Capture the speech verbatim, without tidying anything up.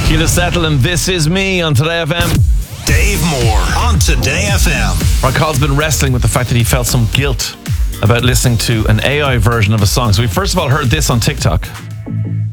Keela Settle and This Is Me on Today F M. Dave Moore on Today F M. Ron Cole's been wrestling with the fact that he felt some guilt about listening to an A I version of a song. So we first of all heard this on TikTok.